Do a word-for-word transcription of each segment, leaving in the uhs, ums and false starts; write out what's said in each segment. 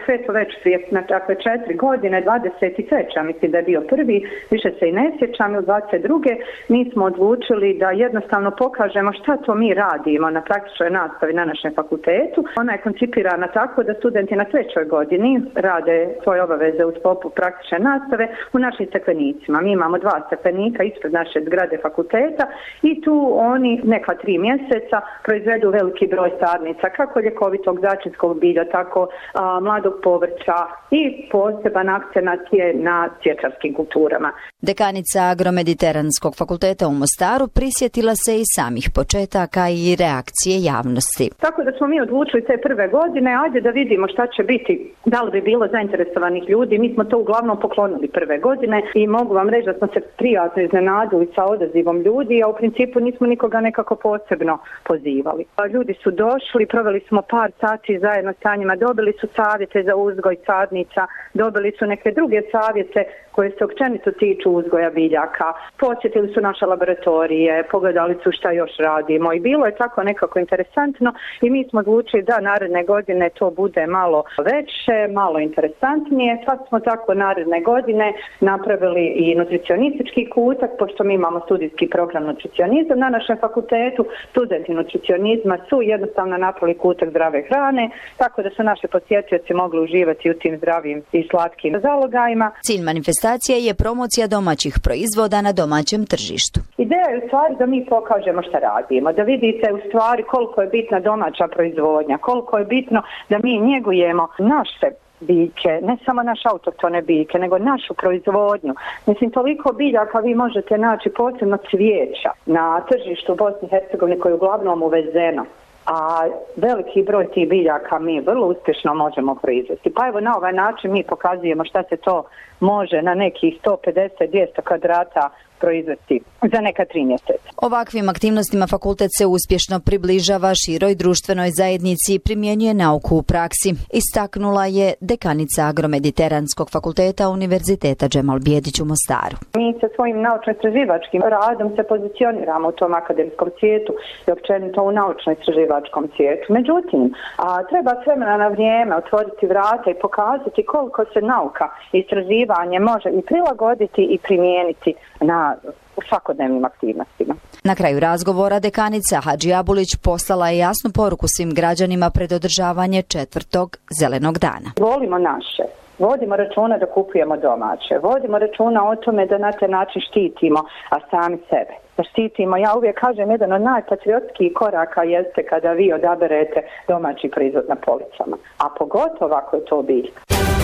eto već prije na takve četiri godine, dvadeset treće mislim da je bio prvi, više se i ne sjećam, ili dvadeset druge mi smo odlučili da jednostavno pokažemo šta to mi radimo na praktičnoj nastavi na našem fakultetu. Ona je koncipirana tako da studenti na trećoj godini rade svoje obaveze u sklopu praktične nastave u našim staklenicima. Mi imamo dva staklenika ispred naše zgrade fakulteta i tu oni neka tri mjeseca proizvedu veliki broj sadnica, kako ljekovitog začinskog bilja, tako a, mladog povrća i poseban akcenat je na cvječarskim kulturama. Dekanica Agromediteranskog fakulteta u Mostaru prisjetila se i samih početaka i reakcije javnosti. Tako da smo mi odlučili te prve godine, ajde da vidimo šta će biti, da li bi bilo zainteresovanih ljudi. Mi smo to uglavnom poklonili prve godine i mogu vam reći da smo se prijatno iznenadili sa odazivom ljudi, a u principu nismo nikoga nekako posebno pozivali. Ljudi su došli, proveli smo par sati zajedno sa njima, dobili su savjete za uzgoj sadnica, dobili su neke druge savjete koje se općenito tiču uzgoja biljaka, posjetili su naše laboratorije, pogledali su šta još radimo i bilo je tako nekako interesantno i mi smo odlučili da naredne godine to bude malo veće, malo interesantnije, pa smo tako naredne godine napravili i nutricionistički kutak, pošto mi imamo studijski program nutricionizam na našem fakultetu, studenti nutricionizma su jednostavno napravili kutak zdrave hrane, tako da su naši posjetioci mogli uživati u tim zdravim i slatkim zalogajima. Cilj manifestacije je promocija domaćih proizvoda na domaćem tržištu. Ideja je u stvari da mi pokažemo šta radimo, da vidite u stvari koliko je bitna domaća proizvodnja, koliko je bitno da mi njegujemo naše biljke, ne samo naše autohtone biljke, nego našu proizvodnju. Mislim, toliko biljaka vi možete naći, posebno cvijeća na tržištu Bosne i Hercegovine koje je uglavnom uvezeno. A veliki broj tih biljaka mi vrlo uspješno možemo proizvesti. Pa evo na ovaj način mi pokazujemo šta se to može na nekih sto pedeset do dvjesto kvadrata proizvesti za neka tri mjeseca. Ovakvim aktivnostima fakultet se uspješno približava široj društvenoj zajednici i primjenjuje nauku u praksi, istaknula je dekanica Agromediteranskog fakulteta Univerziteta Džemal Bijedić u Mostaru. Mi sa svojim naučno-istraživačkim radom se pozicioniramo u tom akademskom svijetu i općenito u naučno-istraživačkom svijetu. Međutim, a, treba s vremena na vrijeme otvoriti vrata i pokazati koliko se nauka i istraživanje može i prilagoditi i primijeniti na u svakodnevnim aktivnostima. Na kraju razgovora dekanica Hadži Abulić poslala je jasnu poruku svim građanima pred održavanje četvrtog zelenog dana. Volimo naše, vodimo računa da kupujemo domaće, vodimo računa o tome da na taj način štitimo, a sami sebe. Da štitimo, ja uvijek kažem, jedan od najpatriotskih koraka jeste kada vi odaberete domaći proizvod na policama, a pogotovo ako je to biljka.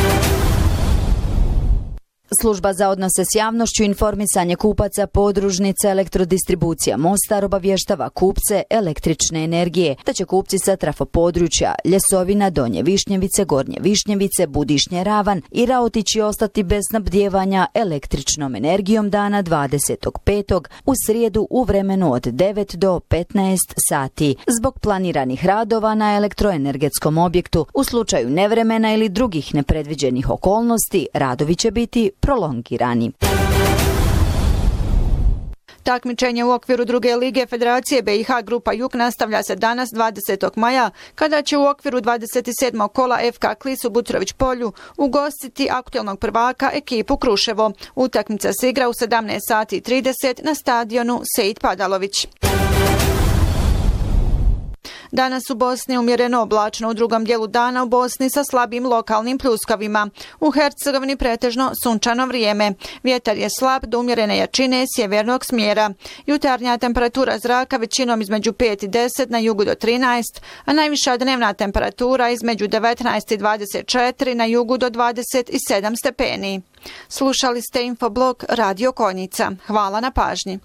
Služba za odnose s javnošću i informisanje kupaca podružnica Elektrodistribucija Mostar obavještava kupce električne energije da će kupci sa trafopodručja Ljesovina, Donje Višnjevice, Gornje Višnjevice, Budišnje Ravan i Raotići ostati bez snabdijevanja električnom energijom dana dvadesetog petog u srijedu u vremenu od devet do petnaest sati. Zbog planiranih radova na elektroenergetskom objektu u slučaju nevremena ili drugih nepredviđenih okolnosti radovi će biti prolongirani. Takmičenje u okviru druge lige Federacije B i H Grupa Jug nastavlja se danas dvadesetog maja, kada će u okviru dvadeset sedmog kola F K Klis u Butrović polju ugostiti aktualnog prvaka ekipu Kruševo. Utakmica se igra u sedamnaest sati i trideset na stadionu Sejid Padalović. Danas u Bosni umjereno oblačno, u drugom dijelu dana u Bosni sa slabim lokalnim pljuskavima. U Hercegovini pretežno sunčano vrijeme. Vjetar je slab do umjerene jačine sjevernog smjera. Jutarnja temperatura zraka većinom između pet i deset, na jugu do trinaest, a najviša dnevna temperatura između devetnaest i dvadeset četiri, na jugu do dvadeset sedam stepeni. Slušali ste Infoblog Radio Konjica. Hvala na pažnji.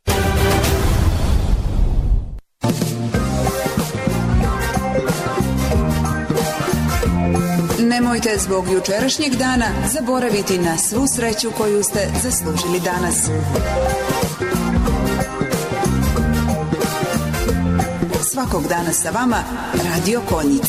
Nemojte zbog jučerašnjeg dana zaboraviti na svu sreću koju ste zaslužili danas. Svakog dana sa vama Radio Konjic.